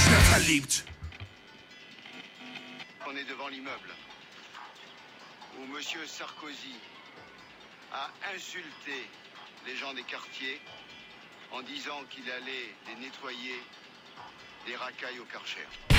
mehr verliebt. On est devant l'immeuble où Monsieur Sarkozy a insulté les gens des quartiers en disant qu'il allait les nettoyer des racailles au Karcher.